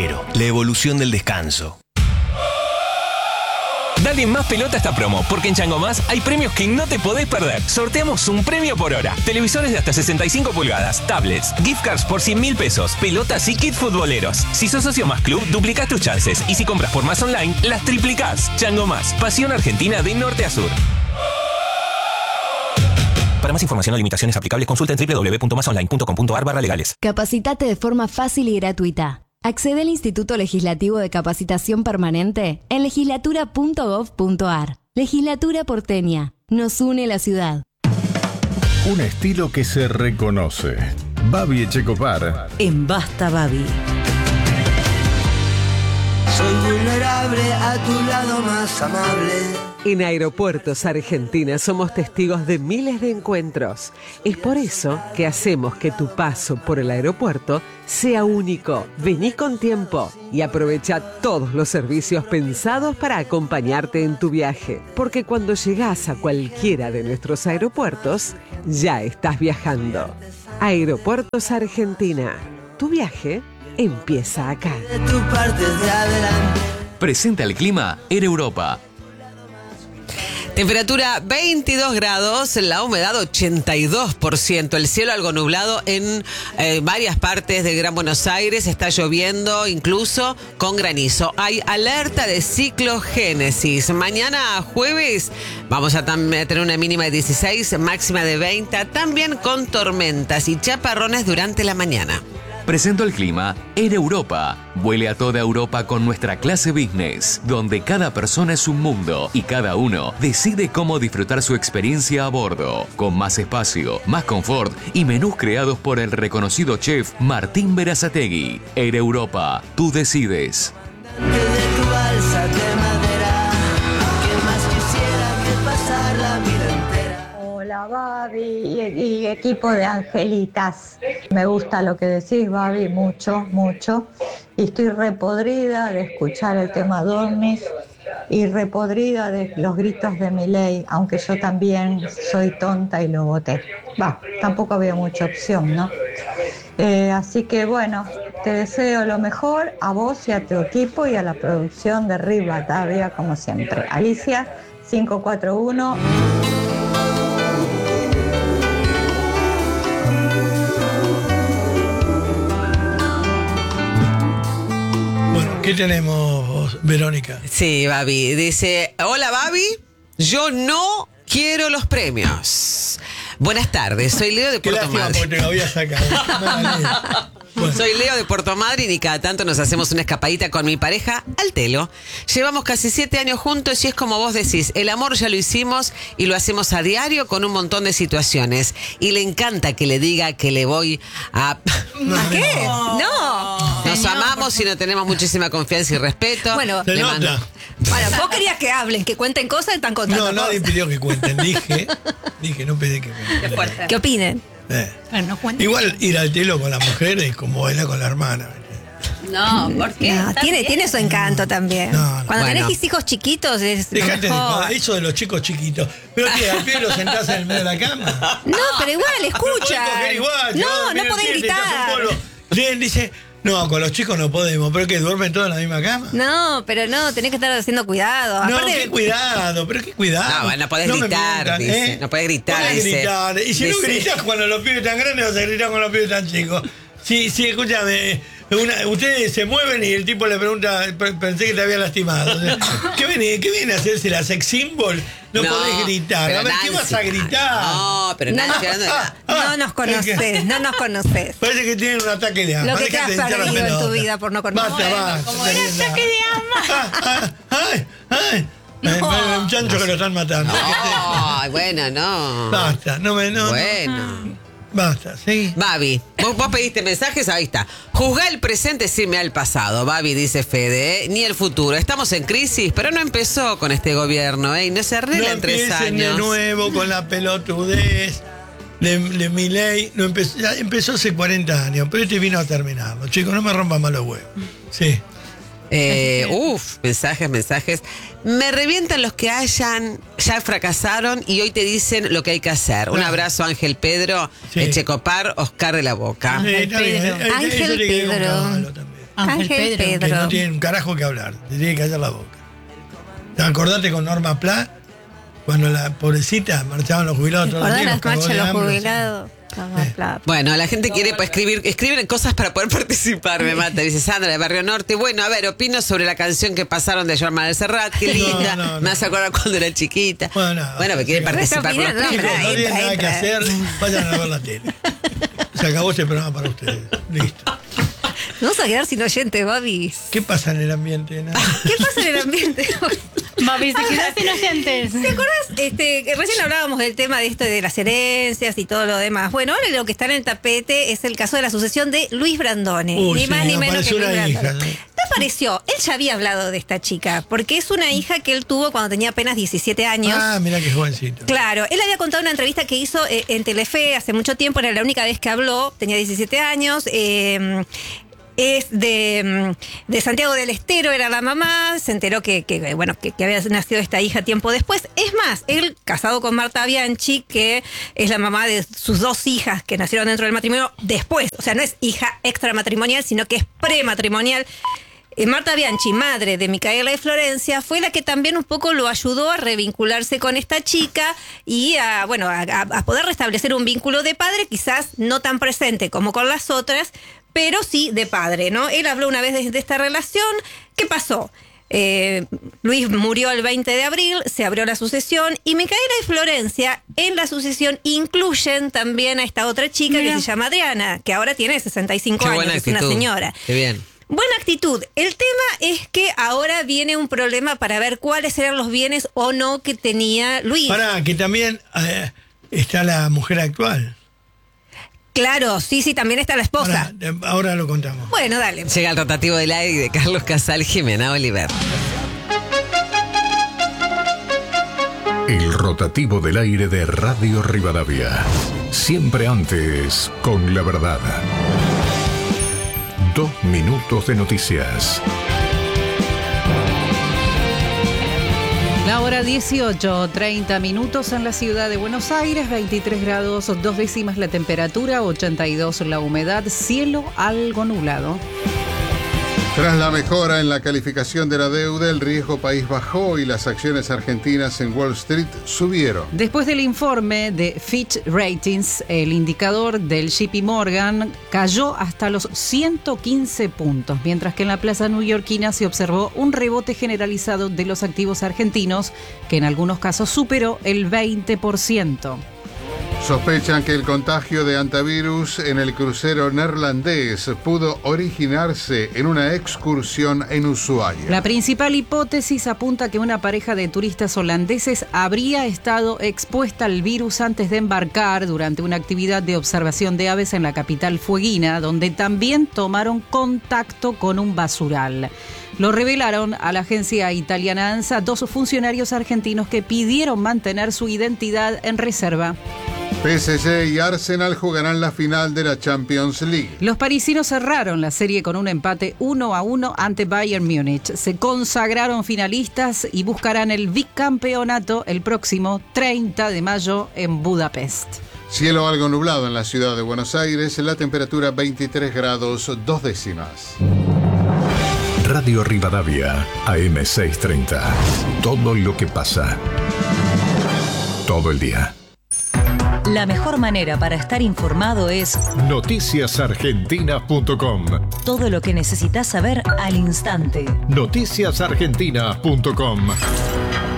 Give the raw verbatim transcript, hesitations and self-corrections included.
Futbolero, la evolución del descanso. Dale más pelota a esta promo, porque en Chango Más hay premios que no te podés perder. Sorteamos un premio por hora. Televisores de hasta sesenta y cinco pulgadas, tablets, gift cards por cien mil pesos, pelotas y kit futboleros. Si sos socio Más Club, duplicás tus chances. Y si compras por Más Online, las triplicás. Chango Más, pasión argentina de norte a sur. Para más información o limitaciones aplicables, consulta en doble u doble u doble u punto más online punto com punto a r barra legales. Capacitate de forma fácil y gratuita. Accede al Instituto Legislativo de Capacitación Permanente en legislatura punto gov punto a r. Legislatura porteña. Nos une la ciudad. Un estilo que se reconoce. Babi Echecopar. En Basta Babi. Soy vulnerable a tu lado más amable. En Aeropuertos Argentina somos testigos de miles de encuentros. Es por eso que hacemos que tu paso por el aeropuerto sea único. Vení con tiempo y aprovecha todos los servicios pensados para acompañarte en tu viaje. Porque cuando llegás a cualquiera de nuestros aeropuertos, ya estás viajando. Aeropuertos Argentina. Tu viaje empieza acá. De tu parte de adelante. Presenta el clima Air Europa. Temperatura veintidós grados, la humedad ochenta y dos por ciento, el cielo algo nublado en eh, varias partes de Gran Buenos Aires, está lloviendo incluso con granizo. Hay alerta de ciclogénesis. Mañana jueves vamos a tener una mínima de dieciséis, máxima de veinte, también con tormentas y chaparrones durante la mañana. Presento el clima Air Europa. Vuele a toda Europa con nuestra clase business, donde cada persona es un mundo y cada uno decide cómo disfrutar su experiencia a bordo. Con más espacio, más confort y menús creados por el reconocido chef Martín Berazategui. Air Europa, tú decides. Que de tu balsa de madera, que más quisiera que pasar la vida entera. Hola Babi y, y equipo de angelitas. Me gusta lo que decís, Babi, mucho, mucho. Y estoy repodrida de escuchar el tema Dormis y repodrida de los gritos de Milei, aunque yo también soy tonta y lo voté. Va, tampoco había mucha opción, ¿no? Eh, así que bueno, te deseo lo mejor a vos y a tu equipo y a la producción de Rivadavia, como siempre. Alicia, cinco cuatro uno. ¿Qué tenemos, Verónica? Sí, Babi. Dice, hola Babi, yo no quiero los premios. Buenas tardes, soy Leo de Puerto Madryn. Qué lástima porque te lo había sacado. Bueno. Soy Leo de Puerto Madryn y cada tanto nos hacemos una escapadita con mi pareja al Telo. Llevamos casi siete años juntos y es como vos decís, el amor ya lo hicimos y lo hacemos a diario con un montón de situaciones. Y le encanta que le diga que le voy a... ¿A qué? No. Nos Señor, amamos y no tenemos muchísima confianza y respeto. Bueno, le mando... bueno, vos querías que hablen, que cuenten cosas y están contando No, nadie cosas. pidió que cuenten, dije, dije, no pedí que cuenten. ¿Qué opinen? Eh. Bueno, no Igual ir al Telo con la mujer es como bailar con la hermana. No, porque no, tiene, tiene su encanto también. No, no. Cuando bueno. tenés hijos chiquitos es Dejate mejor. de eso de los chicos chiquitos. ¿Pero qué? ¿Al pie lo sentás en el medio de la cama? No, pero igual, escucha. Pero igual, no, no podés gritar. Dice, no, con los chicos no podemos. ¿Pero qué? ¿Duermen todos en la misma cama? No, pero no, tenés que estar haciendo cuidado. No, Aparte, qué cuidado, pero qué cuidado. No, no podés no gritar, dice. ¿eh? No podés gritar, podés dice. gritar. Y si dice. no gritas cuando los pibes tan grandes, vas a gritar con los pibes tan chicos. Sí, sí, escúchame. Una, ustedes se mueven y el tipo le pregunta, pensé que te había lastimado. O sea, ¿qué, viene, ¿Qué viene a hacerse la sex symbol? No, no podés gritar. A ver, Nancy, ¿qué vas a gritar? No, pero no, Nancy, no, ah, ah, no nos conoces, no nos conoces. Parece que tienen un ataque de ama. Lo que te has perdido en tu vida por no conocer. Basta, basta. Como un ataque de ama. Ah, ah, ay, ay. No. Un chancho que lo están matando. No, bueno, no. Basta, no me... No, bueno. No. Basta, sí. Babi, vos, vos pediste mensajes, ahí está. Juzgá el presente sin mirar el pasado. Babi, dice Fede, ¿eh? Ni el futuro. Estamos en crisis, pero no empezó con este gobierno, ¿eh? Y no se arregla no en tres años. de nuevo con la pelotudez de, de Milei. No empezó, ya empezó hace cuarenta años, pero este vino a terminarlo. Chicos, no me rompan más los huevos. Sí. Eh, uf, mensajes, mensajes. Me revientan los que hayan, ya fracasaron y hoy te dicen lo que hay que hacer. Un abrazo, Ángel Pedro, sí. Echecopar, Oscar de la Boca. Ángel Pedro. Ángel Pedro. Ángel Pedro. Que no tiene un carajo que hablar, te tiene que callar la boca. Acordate con Norma Pla, cuando la pobrecita marchaban los jubilados todos los días. las marchas de los jubilados. Eh. Bueno, la gente quiere pues, escribir, escriben cosas para poder participar, me mata. Dice Sandra de Barrio Norte. Bueno, a ver, opino sobre la canción que pasaron de Joan Manuel Serrat. Qué linda. No, no, no. Me hace acordar cuando era chiquita. Bueno, no, bueno me quiere participar con los no, primos. No tienen nada que hacer, vayan a ver la tele. Se acabó este programa para ustedes. Listo. Nos vamos a quedar sin oyentes, Babi. ¿Qué pasa en el ambiente? ¿No? ¿Qué pasa en el ambiente? Babi, se quedó sin oyentes. ¿Te acuerdas? Este, recién hablábamos del tema de esto de las herencias y todo lo demás. Bueno, ahora lo que está en el tapete es el caso de la sucesión de Luis Brandone. Uy, ni sí, más ni menos que Luis Brandone. Hija, ¿no? ¿Te pareció? Él ya había hablado de esta chica, porque es una hija que él tuvo cuando tenía apenas diecisiete años. Ah, mira qué jovencito. Claro, él había contado una entrevista que hizo eh, en Telefe hace mucho tiempo, era la única vez que habló, tenía diecisiete años. Eh, Es de, de Santiago del Estero, era la mamá, se enteró que, que, bueno, que, que había nacido esta hija tiempo después. Es más, él casado con Marta Bianchi, que es la mamá de sus dos hijas que nacieron dentro del matrimonio después. O sea, no es hija extramatrimonial, sino que es prematrimonial. Eh, Marta Bianchi, madre de Micaela y Florencia, fue la que también un poco lo ayudó a revincularse con esta chica y a, bueno, a, a poder restablecer un vínculo de padre, quizás no tan presente como con las otras, pero sí de padre, ¿no? Él habló una vez de, de esta relación. ¿Qué pasó? Eh, Luis murió el veinte de abril, se abrió la sucesión y Micaela y Florencia en la sucesión incluyen también a esta otra chica Mira. que se llama Adriana, que ahora tiene sesenta y cinco Qué años, buena es una actitud. señora. Qué bien. Buena actitud. El tema es que ahora viene un problema para ver cuáles eran los bienes o no que tenía Luis. Pará, que también eh, está la mujer actual. Claro, sí, sí, también está la esposa. Ahora, ahora lo contamos. Bueno, dale. Llega el rotativo del aire de Carlos Casal, Jimena Oliver. El rotativo del aire de Radio Rivadavia. Siempre antes, con la verdad. Dos minutos de noticias. La hora dieciocho, treinta minutos en la ciudad de Buenos Aires, veintitrés grados, dos décimas la temperatura, ochenta y dos la humedad, cielo algo nublado. Tras la mejora en la calificación de la deuda, el riesgo país bajó y las acciones argentinas en Wall Street subieron. Después del informe de Fitch Ratings, el indicador del J P Morgan cayó hasta los ciento quince puntos, mientras que en la plaza neoyorquina se observó un rebote generalizado de los activos argentinos, que en algunos casos superó el veinte por ciento. Sospechan que el contagio de antivirus en el crucero neerlandés pudo originarse en una excursión en Ushuaia. La principal hipótesis apunta que una pareja de turistas holandeses habría estado expuesta al virus antes de embarcar durante una actividad de observación de aves en la capital fueguina, donde también tomaron contacto con un basural. Lo revelaron a la agencia italiana ANSA dos funcionarios argentinos que pidieron mantener su identidad en reserva. P S G y Arsenal jugarán la final de la Champions League. Los parisinos cerraron la serie con un empate uno a uno ante Bayern Múnich. Se consagraron finalistas y buscarán el bicampeonato el próximo treinta de mayo en Budapest. Cielo algo nublado en la ciudad de Buenos Aires, la temperatura veintitrés grados, dos décimas. Radio Rivadavia, A M seiscientos treinta. Todo lo que pasa. Todo el día. La mejor manera para estar informado es noticias argentinas punto com. Todo lo que necesitas saber al instante. noticias argentinas punto com.